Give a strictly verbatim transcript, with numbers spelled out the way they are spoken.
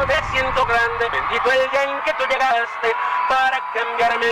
me siento grande, bendito el día en que tú llegaste para cambiarme